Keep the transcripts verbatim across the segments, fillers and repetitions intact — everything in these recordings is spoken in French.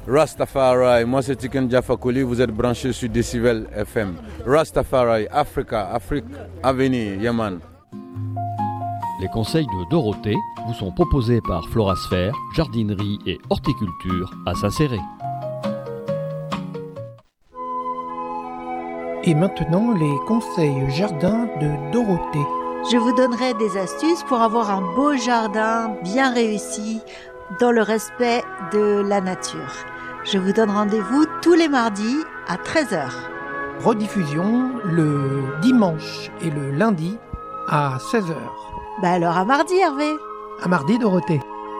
Rastafari, moi c'est Tiken Jaffa Koli, vous êtes branchés sur Decibel F M. Rastafari, Africa, Afrique, Avenir, Yaman. Les conseils de Dorothée vous sont proposés par Florasphère, jardinerie et horticulture à Saint-Céré. Et maintenant, les conseils jardin de Dorothée. Je vous donnerai des astuces pour avoir un beau jardin bien réussi dans le respect de la nature. Je vous donne rendez-vous tous les mardis à treize heures. Rediffusion le dimanche et le lundi à seize heures. Bah alors à mardi Hervé. À mardi Dorothée.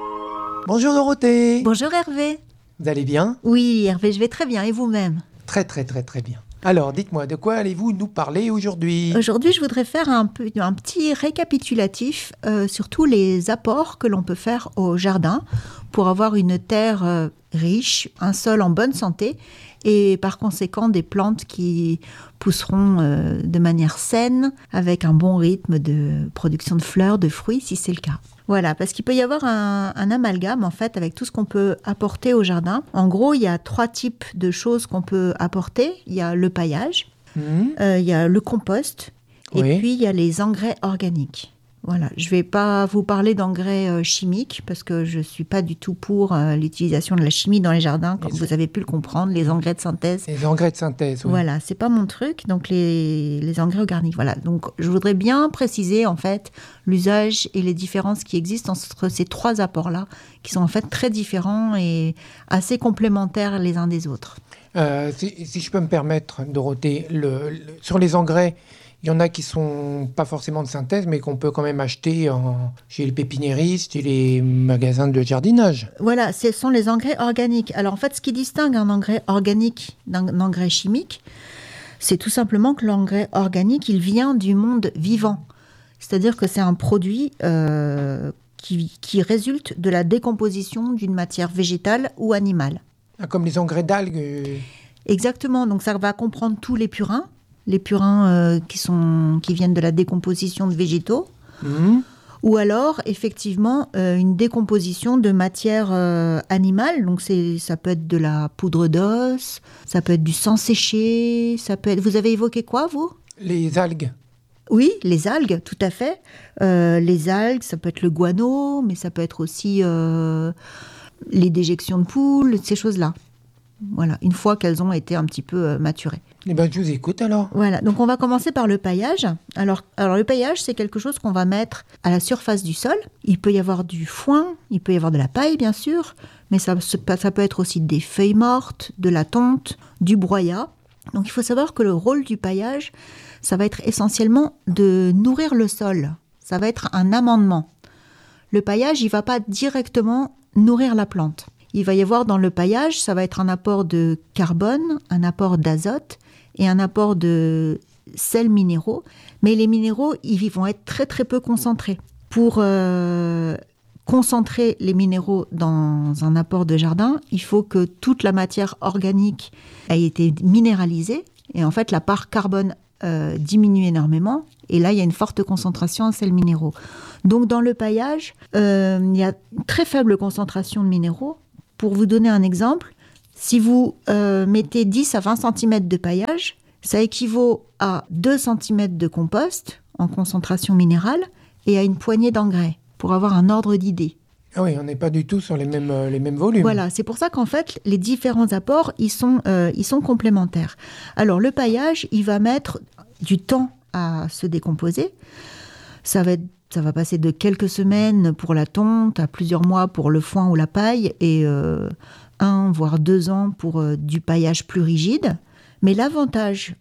Bonjour Dorothée. Bonjour Hervé. Vous allez bien ? Oui Hervé, je vais très bien et vous-même ? Très très très très bien. Alors dites-moi, de quoi allez-vous nous parler aujourd'hui ? Aujourd'hui je voudrais faire un, peu, un petit récapitulatif euh, sur tous les apports que l'on peut faire au jardin pour avoir une terre euh, riche, un sol en bonne santé et par conséquent des plantes qui pousseront euh, de manière saine avec un bon rythme de production de fleurs, de fruits si c'est le cas. Voilà, parce qu'il peut y avoir un, un amalgame en fait avec tout ce qu'on peut apporter au jardin. En gros, il y a trois types de choses qu'on peut apporter. Il y a le paillage, mmh. euh, il y a le compost et oui. puis il y a les engrais organiques. Voilà, je ne vais pas vous parler d'engrais euh, chimiques parce que je ne suis pas du tout pour euh, l'utilisation de la chimie dans les jardins, comme les... vous avez pu le comprendre, les engrais de synthèse. Les engrais de synthèse, oui. Voilà, ce n'est pas mon truc, donc les, les engrais organiques. Voilà, donc je voudrais bien préciser en fait l'usage et les différences qui existent entre ces trois apports-là, qui sont en fait très différents et assez complémentaires les uns des autres. Euh, si, si je peux me permettre, Dorothée, le, le, sur les engrais, il y en a qui ne sont pas forcément de synthèse, mais qu'on peut quand même acheter en, chez les pépiniéristes et les magasins de jardinage. Voilà, ce sont les engrais organiques. Alors en fait, ce qui distingue un engrais organique d'un engrais chimique, c'est tout simplement que l'engrais organique, il vient du monde vivant. C'est-à-dire que c'est un produit euh, qui, qui résulte de la décomposition d'une matière végétale ou animale. Ah, comme les engrais d'algues. Exactement, donc ça va comprendre tous les purins. Les purins euh, qui, sont, qui viennent de la décomposition de végétaux, mmh. ou alors effectivement euh, une décomposition de matière euh, animale. Donc c'est, ça peut être de la poudre d'os, ça peut être du sang séché, ça peut être... Vous avez évoqué quoi, vous ? Les algues. Oui, les algues, tout à fait. Euh, les algues, ça peut être le guano, mais ça peut être aussi euh, les déjections de poules, ces choses-là. Voilà, une fois qu'elles ont été un petit peu euh, maturées. Eh bien, je vous écoute alors. Voilà, donc on va commencer par le paillage. Alors, alors le paillage, c'est quelque chose qu'on va mettre à la surface du sol. Il peut y avoir du foin, il peut y avoir de la paille, bien sûr, mais ça, ça peut être aussi des feuilles mortes, de la tonte, du broyat. Donc il faut savoir que le rôle du paillage, ça va être essentiellement de nourrir le sol. Ça va être un amendement. Le paillage, il ne va pas directement nourrir la plante. Il va y avoir dans le paillage, ça va être un apport de carbone, un apport d'azote et un apport de sels minéraux. Mais les minéraux, ils vont être très très peu concentrés. Pour euh, concentrer les minéraux dans un apport de jardin, il faut que toute la matière organique ait été minéralisée. Et en fait, la part carbone euh, diminue énormément. Et là, il y a une forte concentration en sels minéraux. Donc dans le paillage, euh, il y a une très faible concentration de minéraux. Pour vous donner un exemple, si vous euh, mettez dix à vingt centimètres de paillage, ça équivaut à deux centimètres de compost en concentration minérale et à une poignée d'engrais, pour avoir un ordre d'idée. Ah oui, on n'est pas du tout sur les mêmes, euh, les mêmes volumes. Voilà, c'est pour ça qu'en fait, les différents apports, ils sont, euh, ils sont complémentaires. Alors, le paillage, il va mettre du temps à se décomposer. Ça va être Ça va passer de quelques semaines pour la tonte à plusieurs mois pour le foin ou la paille et euh, un voire deux ans pour euh, du paillage plus rigide. Mais l'avantage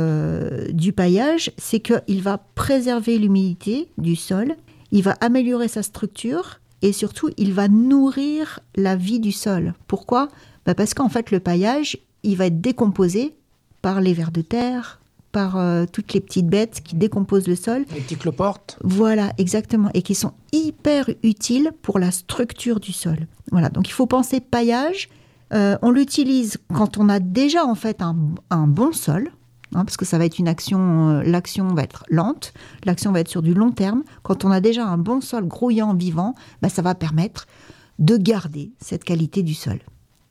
euh, du paillage, c'est qu'il va préserver l'humidité du sol, il va améliorer sa structure et surtout, il va nourrir la vie du sol. Pourquoi ? Bah parce qu'en fait, le paillage, il va être décomposé par les vers de terre, par euh, toutes les petites bêtes qui décomposent le sol. Les petits cloportes. Voilà, exactement. Et qui sont hyper utiles pour la structure du sol. Voilà, donc il faut penser paillage. Euh, on l'utilise quand on a déjà en fait un, un bon sol, hein, parce que ça va être une action, euh, l'action va être lente, l'action va être sur du long terme. Quand on a déjà un bon sol grouillant, vivant, bah, ça va permettre de garder cette qualité du sol.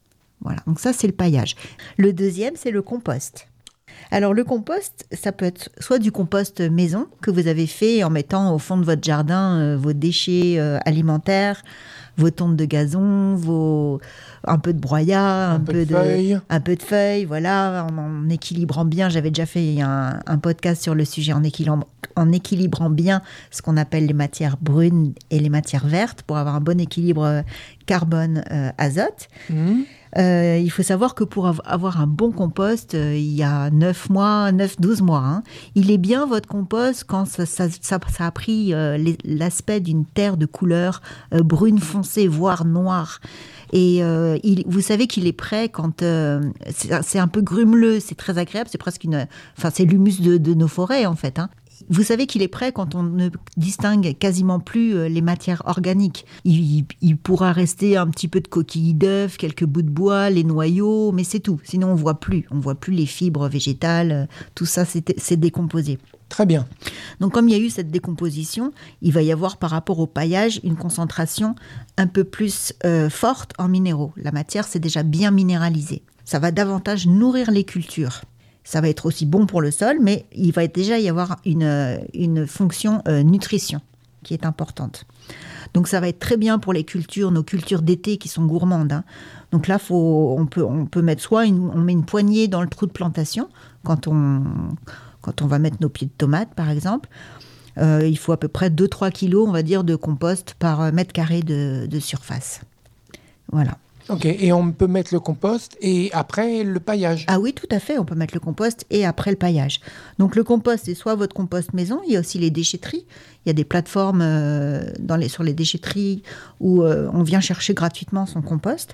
Voilà, donc ça c'est le paillage. Le deuxième, c'est le compost. Alors le compost, ça peut être soit du compost maison que vous avez fait en mettant au fond de votre jardin euh, vos déchets euh, alimentaires, vos tontes de gazon, vos un peu de broyat, un, un peu, peu de, de feuilles, un peu de feuilles, voilà, en, en équilibrant bien. J'avais déjà fait un, un podcast sur le sujet en équilibrant, en équilibrant bien ce qu'on appelle les matières brunes et les matières vertes pour avoir un bon équilibre carbone-azote. Mmh. Euh, il faut savoir que pour avoir un bon compost, euh, il y a neuf mois, neuf douze mois, hein, il est bien votre compost quand ça, ça, ça, ça a pris euh, les, l'aspect d'une terre de couleur euh, brune foncée, voire noire. Et euh, il, vous savez qu'il est prêt quand euh, c'est, c'est un peu grumeleux, c'est très agréable, c'est presque une, enfin c'est l'humus de, de nos forêts en fait, hein. Vous savez qu'il est prêt quand on ne distingue quasiment plus les matières organiques. Il, il pourra rester un petit peu de coquilles d'œufs, quelques bouts de bois, les noyaux, mais c'est tout. Sinon, on ne voit plus. On ne voit plus les fibres végétales. Tout ça, c'est, c'est décomposé. Très bien. Donc, comme il y a eu cette décomposition, il va y avoir par rapport au paillage une concentration un peu plus euh, forte en minéraux. La matière, c'est déjà bien minéralisé. Ça va davantage nourrir les cultures. Ça va être aussi bon pour le sol, mais il va déjà y avoir une, une fonction euh, nutrition qui est importante. Donc ça va être très bien pour les cultures, nos cultures d'été qui sont gourmandes, hein. Donc là, faut, on, peut, on peut mettre soit une, on met une poignée dans le trou de plantation quand on, quand on va mettre nos pieds de tomates, par exemple. Euh, il faut à peu près deux à trois kilos, on va dire, de compost par mètre carré de, de surface. Voilà. Ok, et on peut mettre le compost et après le paillage. Ah oui, tout à fait, on peut mettre le compost et après le paillage. Donc le compost, c'est soit votre compost maison, il y a aussi les déchetteries. Il y a des plateformes euh, dans les, sur les déchetteries où euh, on vient chercher gratuitement son compost.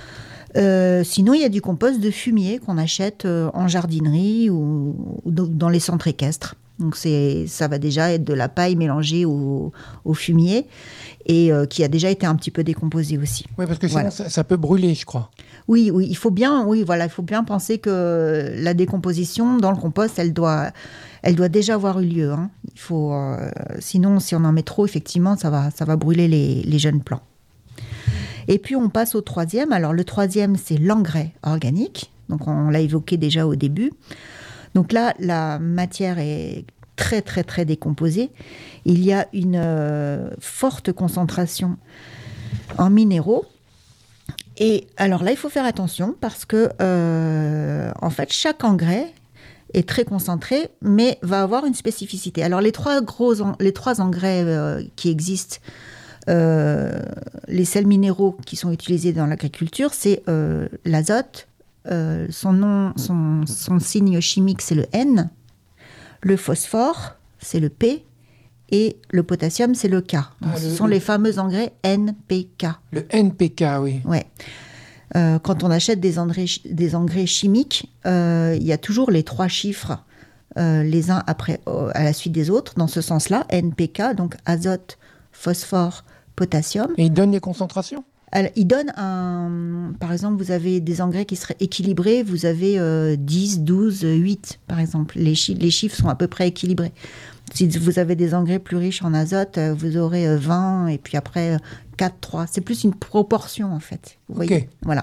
Euh, sinon, il y a du compost de fumier qu'on achète euh, en jardinerie ou, ou dans les centres équestres. Donc c'est, ça va déjà être de la paille mélangée au, au fumier et euh, qui a déjà été un petit peu décomposé aussi. Oui, parce que sinon Voilà. ça, ça peut brûler, je crois. Oui, oui, il faut bien, oui, voilà, il faut bien penser que la décomposition dans le compost, elle doit, elle doit déjà avoir eu lieu, hein. Il faut, euh, sinon, si on en met trop, effectivement, ça va, ça va brûler les, les jeunes plants. Et puis on passe au troisième. Alors le troisième, c'est l'engrais organique. Donc on l'a évoqué déjà au début. Donc là, la matière est très, très, très décomposée. Il y a une euh, forte concentration en minéraux. Et alors là, il faut faire attention parce que, euh, en fait, chaque engrais est très concentré, mais va avoir une spécificité. Alors les trois, gros en, les trois engrais euh, qui existent, euh, les sels minéraux qui sont utilisés dans l'agriculture, c'est euh, l'azote. Euh, son nom, son, son signe chimique, c'est le N. Le phosphore, c'est le P. Et le potassium, c'est le K. Donc, Ah, ce le, sont le... les fameux engrais N P K. Le N P K, oui. Ouais. Euh, quand on achète des engrais, des engrais chimiques, euh, il y a toujours les trois chiffres, euh, les uns après, euh, à la suite des autres, dans ce sens-là, N P K, donc azote, phosphore, potassium. Et il donne les concentrations ? Alors, il donne un... Par exemple, vous avez des engrais qui seraient équilibrés, vous avez euh, dix, douze, huit, par exemple. Les, chi- les chiffres sont à peu près équilibrés. Si vous avez des engrais plus riches en azote, vous aurez vingt, et puis après quatre, trois. C'est plus une proportion, en fait. Vous voyez ? Ok. Voilà.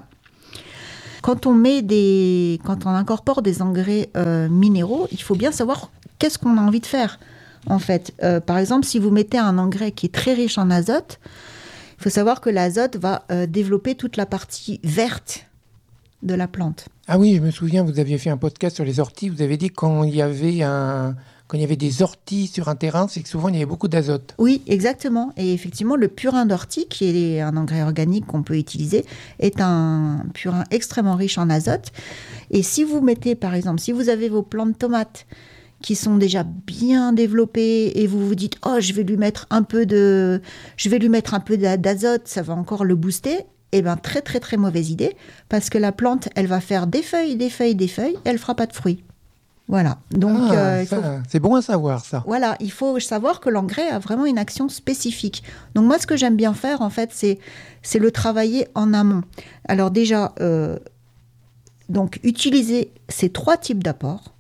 Quand on met des... Quand on incorpore des engrais euh, minéraux, il faut bien savoir qu'est-ce qu'on a envie de faire, en fait. Euh, par exemple, si vous mettez un engrais qui est très riche en azote, il faut savoir que l'azote va euh, développer toute la partie verte de la plante. Ah oui, je me souviens, vous aviez fait un podcast sur les orties. Vous avez dit que quand il y avait, un... quand il y avait des orties sur un terrain, c'est que souvent il y avait beaucoup d'azote. Oui, exactement. Et effectivement, le purin d'ortie, qui est un engrais organique qu'on peut utiliser, est un purin extrêmement riche en azote. Et si vous mettez, par exemple, si vous avez vos plants de tomates qui sont déjà bien développés et vous vous dites « Oh, je vais lui mettre un peu de, je vais lui mettre un peu d'azote, ça va encore le booster », eh bien, très, très, très mauvaise idée, parce que la plante, elle va faire des feuilles, des feuilles, des feuilles, elle ne fera pas de fruits. Voilà. Donc, ah, euh, il ça, faut... c'est bon à savoir, ça. Voilà, il faut savoir que l'engrais a vraiment une action spécifique. Donc moi, ce que j'aime bien faire, en fait, c'est, c'est le travailler en amont. Alors déjà, euh, donc, utiliser ces trois types d'apports,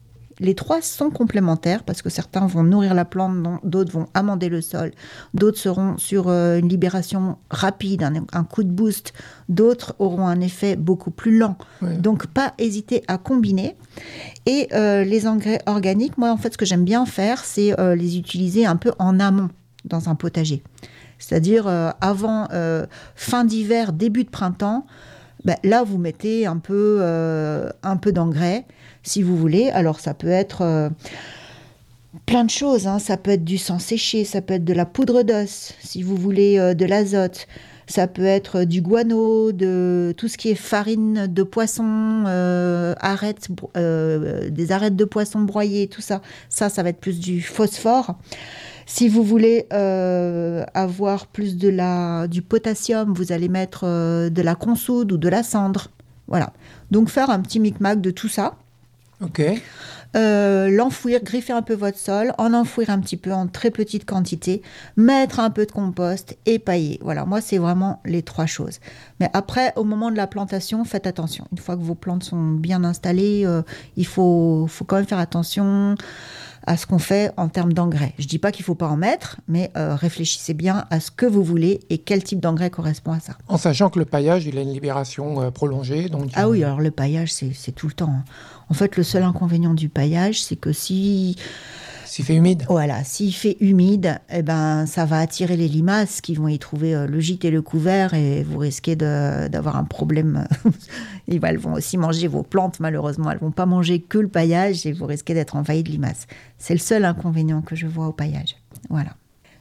Les trois sont complémentaires parce que certains vont nourrir la plante, d'autres vont amender le sol, d'autres seront sur euh, une libération rapide, un, un coup de boost, d'autres auront un effet beaucoup plus lent. Ouais. Donc, pas hésiter à combiner. Et euh, les engrais organiques, moi, en fait, ce que j'aime bien faire, c'est euh, les utiliser un peu en amont dans un potager. C'est-à-dire euh, avant euh, fin d'hiver, début de printemps, ben, là, vous mettez un peu, euh, un peu d'engrais, si vous voulez. Alors, ça peut être euh, plein de choses. Hein. Ça peut être du sang séché, ça peut être de la poudre d'os, si vous voulez euh, de l'azote. Ça peut être du guano, de tout ce qui est farine de poisson, euh, arêtes, euh, des arêtes de poisson broyées, tout ça. Ça, ça va être plus du phosphore. Si vous voulez euh, avoir plus de la, du potassium, vous allez mettre euh, de la consoude ou de la cendre. Voilà. Donc, faire un petit micmac de tout ça. OK. Euh, l'enfouir, griffer un peu votre sol, en enfouir un petit peu en très petite quantité, mettre un peu de compost et pailler. Voilà, moi, c'est vraiment les trois choses. Mais après, au moment de la plantation, faites attention. Une fois que vos plantes sont bien installées, euh, il faut, faut quand même faire attention à ce qu'on fait en termes d'engrais. Je ne dis pas qu'il ne faut pas en mettre, mais euh, réfléchissez bien à ce que vous voulez et quel type d'engrais correspond à ça. En sachant que le paillage, il a une libération euh, prolongée. Donc, ah euh... oui, alors le paillage, c'est, c'est tout le temps. Hein. En fait, le seul inconvénient du paillage, c'est que si... S'il fait humide. Voilà, s'il fait humide, eh ben, ça va attirer les limaces qui vont y trouver euh, le gîte et le couvert et vous risquez de, d'avoir un problème. Et ben, elles vont aussi manger vos plantes, malheureusement. Elles ne vont pas manger que le paillage et vous risquez d'être envahi de limaces. C'est le seul inconvénient que je vois au paillage. Voilà.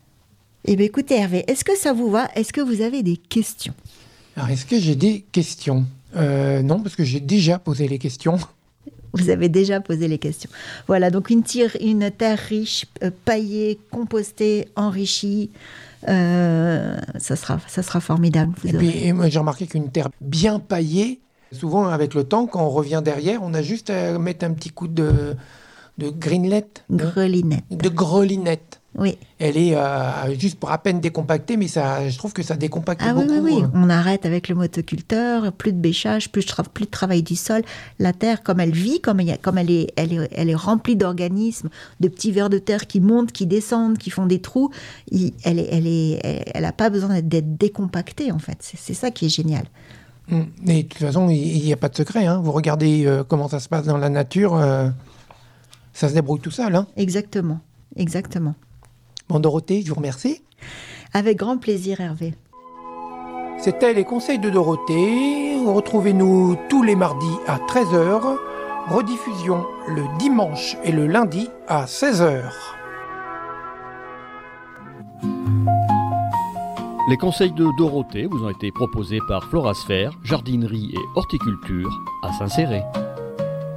Eh bien, écoutez, Hervé, est-ce que ça vous va ? Est-ce que vous avez des questions ? Alors, est-ce que j'ai des questions ? euh, Non, parce que j'ai déjà posé les questions. Vous avez déjà posé les questions. Voilà, donc une, tire, une terre riche, euh, paillée, compostée, enrichie, euh, ça, sera, ça sera formidable. Vous et aurez... puis, et moi, j'ai remarqué qu'une terre bien paillée, souvent avec le temps, quand on revient derrière, on a juste à mettre un petit coup de, de greenette. Grelinette. De grelinette. Oui. Elle est euh, juste pour à peine décompactée, mais ça, je trouve que ça décompacte ah, beaucoup. Oui, oui, oui. On arrête avec le motoculteur, plus de bêchage, plus de, tra- plus de travail du sol. La terre, comme elle vit, comme, il y a, comme elle, est, elle, est, elle est remplie d'organismes, de petits vers de terre qui montent, qui descendent, qui font des trous, il, elle n'a elle est, elle, elle a pas besoin d'être décompactée, en fait. C'est, c'est ça qui est génial. Et de toute façon, il n'y a pas de secret. Hein. Vous regardez euh, comment ça se passe dans la nature, euh, ça se débrouille tout seul. Hein. Exactement, exactement. Bon, Dorothée, je vous remercie. Avec grand plaisir, Hervé. C'était les conseils de Dorothée. Retrouvez-nous tous les mardis à treize heures. Rediffusion le dimanche et le lundi à seize heures. Les conseils de Dorothée vous ont été proposés par Florasphère, jardinerie et horticulture à Saint-Céré.